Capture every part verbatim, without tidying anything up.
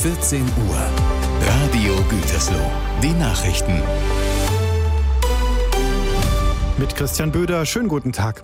vierzehn Uhr. Radio Gütersloh. Die Nachrichten. Mit Christian Böder, schönen guten Tag.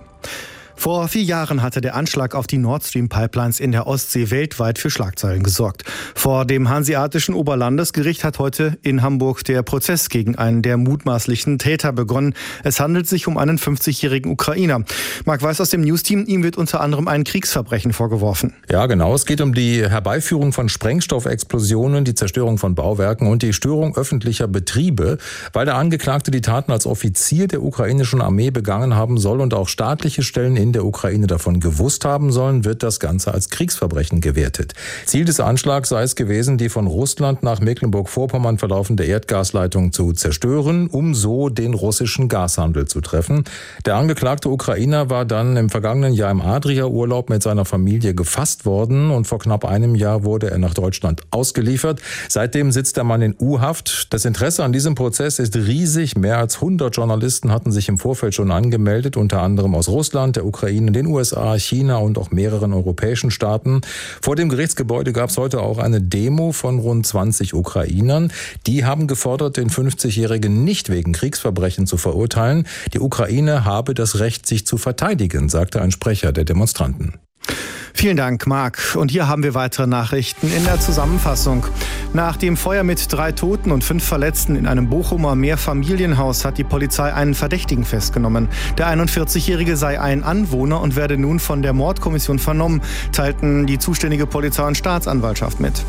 Vor vier Jahren hatte der Anschlag auf die Nord Stream Pipelines in der Ostsee weltweit für Schlagzeilen gesorgt. Vor dem Hanseatischen Oberlandesgericht hat heute in Hamburg der Prozess gegen einen der mutmaßlichen Täter begonnen. Es handelt sich um einen fünfzigjährigen Ukrainer. Marc Weiß aus dem Newsteam, ihm wird unter anderem ein Kriegsverbrechen vorgeworfen. Ja, genau. Es geht um die Herbeiführung von Sprengstoffexplosionen, die Zerstörung von Bauwerken und die Störung öffentlicher Betriebe. Weil der Angeklagte die Taten als Offizier der ukrainischen Armee begangen haben soll und auch staatliche Stellen in der Ukraine davon gewusst haben sollen, wird das Ganze als Kriegsverbrechen gewertet. Ziel des Anschlags sei es gewesen, die von Russland nach Mecklenburg-Vorpommern verlaufende Erdgasleitung zu zerstören, um so den russischen Gashandel zu treffen. Der angeklagte Ukrainer war dann im vergangenen Jahr im Adria-Urlaub mit seiner Familie gefasst worden und vor knapp einem Jahr wurde er nach Deutschland ausgeliefert. Seitdem sitzt der Mann in U-Haft. Das Interesse an diesem Prozess ist riesig. Mehr als hundert Journalisten hatten sich im Vorfeld schon angemeldet, unter anderem aus Russland, der Ukraine, den U S A, China und auch mehreren europäischen Staaten. Vor dem Gerichtsgebäude gab es heute auch eine Demo von rund zwanzig Ukrainern. Die haben gefordert, den fünfzigjährigen nicht wegen Kriegsverbrechen zu verurteilen. Die Ukraine habe das Recht, sich zu verteidigen, sagte ein Sprecher der Demonstranten. Vielen Dank, Marc. Und hier haben wir weitere Nachrichten in der Zusammenfassung. Nach dem Feuer mit drei Toten und fünf Verletzten in einem Bochumer Mehrfamilienhaus hat die Polizei einen Verdächtigen festgenommen. Der einundvierzigjährige sei ein Anwohner und werde nun von der Mordkommission vernommen, teilten die zuständige Polizei und Staatsanwaltschaft mit.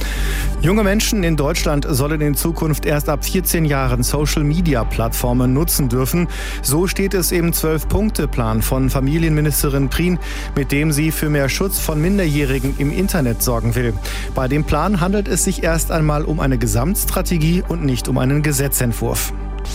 Junge Menschen in Deutschland sollen in Zukunft erst ab vierzehn Jahren Social-Media-Plattformen nutzen dürfen. So steht es im Zwölf-Punkte-Plan von Familienministerin Prien, mit dem sie für mehr Schutz von Minderjährigen im Internet sorgen will. Bei dem Plan handelt es sich erst einmal um eine Gesamtstrategie und nicht um einen Gesetzentwurf.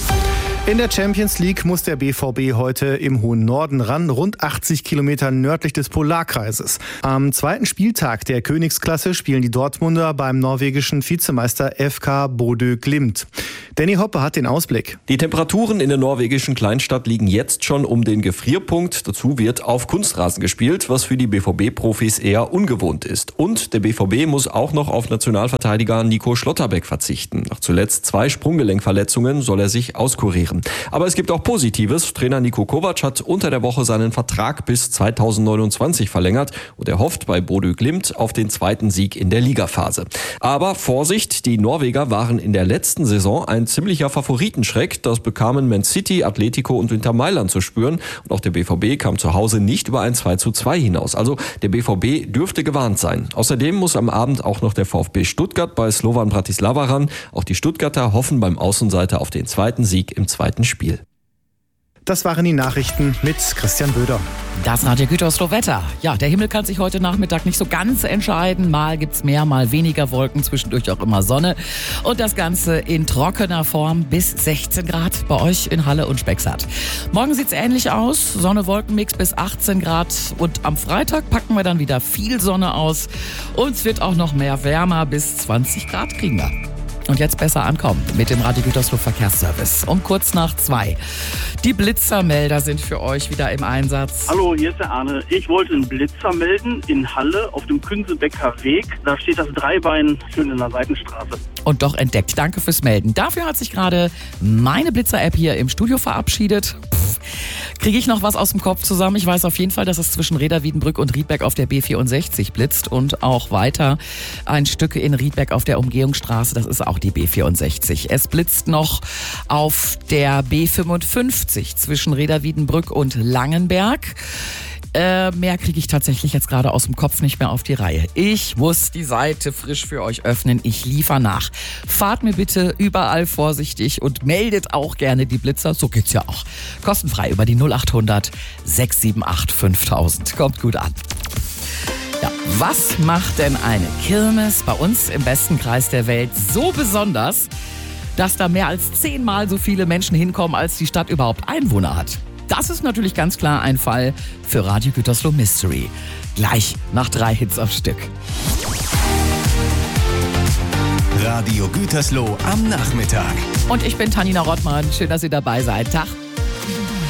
In der Champions League muss der B V B heute im hohen Norden ran, rund achtzig Kilometer nördlich des Polarkreises. Am zweiten Spieltag der Königsklasse spielen die Dortmunder beim norwegischen Vizemeister F K Bodø Glimt. Danny Hoppe hat den Ausblick. Die Temperaturen in der norwegischen Kleinstadt liegen jetzt schon um den Gefrierpunkt. Dazu wird auf Kunstrasen gespielt, was für die B V B-Profis eher ungewohnt ist. Und der B V B muss auch noch auf Nationalverteidiger Nico Schlotterbeck verzichten. Nach zuletzt zwei Sprunggelenkverletzungen soll er sich auskurieren. Aber es gibt auch Positives. Trainer Niko Kovac hat unter der Woche seinen Vertrag bis zweitausendneunundzwanzig verlängert und er hofft bei Bodø Glimt auf den zweiten Sieg in der Ligaphase. Aber Vorsicht, die Norweger waren in der letzten Saison ein ziemlicher Favoritenschreck. Das bekamen Man City, Atletico und Inter Mailand zu spüren. Und auch der B V B kam zu Hause nicht über ein zwei zu zwei hinaus. Also der B V B dürfte gewarnt sein. Außerdem muss am Abend auch noch der VfB Stuttgart bei Slovan Bratislava ran. Auch die Stuttgarter hoffen beim Außenseiter auf den zweiten Sieg im zweiten Spiel. Das waren die Nachrichten mit Christian Böder. Das Radio Gütersloh Wetter. Ja, der Himmel kann sich heute Nachmittag nicht so ganz entscheiden. Mal gibt's mehr, mal weniger Wolken, zwischendurch auch immer Sonne. Und das Ganze in trockener Form bis sechzehn Grad bei euch in Halle und Spexart. Morgen sieht's ähnlich aus. Sonne-Wolken-Mix bis achtzehn Grad. Und am Freitag packen wir dann wieder viel Sonne aus. Und es wird auch noch mehr wärmer, bis zwanzig Grad kriegen wir. Und jetzt besser ankommen mit dem Radio Gütersloh Verkehrsservice. Um kurz nach zwei. Die Blitzermelder sind für euch wieder im Einsatz. Hallo, hier ist der Arne. Ich wollte einen Blitzer melden in Halle auf dem Künsebecker Weg. Da steht das Dreibein schön in der Seitenstraße. Und doch entdeckt. Danke fürs Melden. Dafür hat sich gerade meine Blitzer-App hier im Studio verabschiedet. Kriege ich noch was aus dem Kopf zusammen? Ich weiß auf jeden Fall, dass es zwischen Reda-Wiedenbrück und Riedberg auf der B vierundsechzig blitzt und auch weiter ein Stück in Riedberg auf der Umgehungsstraße. Das ist auch die B vierundsechzig. Es blitzt noch auf der B fünfundfünfzig zwischen Reda-Wiedenbrück und Langenberg. Äh, mehr kriege ich tatsächlich jetzt gerade aus dem Kopf nicht mehr auf die Reihe. Ich muss die Seite frisch für euch öffnen. Ich liefere nach. Fahrt mir bitte überall vorsichtig und meldet auch gerne die Blitzer. So geht's ja auch. Kostenfrei über die null acht hundert sechs sieben acht fünftausend. Kommt gut an. Ja, was macht denn eine Kirmes bei uns im besten Kreis der Welt so besonders, dass da mehr als zehnmal so viele Menschen hinkommen, als die Stadt überhaupt Einwohner hat? Das ist natürlich ganz klar ein Fall für Radio Gütersloh Mystery. Gleich nach drei Hits am Stück. Radio Gütersloh am Nachmittag. Und ich bin Tanina Rottmann. Schön, dass ihr dabei seid. Tag.